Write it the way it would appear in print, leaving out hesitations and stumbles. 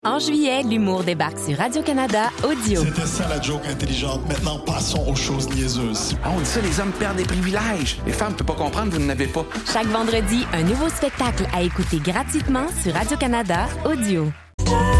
En juillet, l'humour débarque sur Radio-Canada Audio. C'était ça la joke intelligente. Maintenant, passons aux choses niaiseuses. Ah, on dit ça, les hommes perdent des privilèges. Les femmes ne peuvent pas comprendre, vous n'en avez pas. Chaque vendredi, un nouveau spectacle à écouter gratuitement sur Radio-Canada Audio.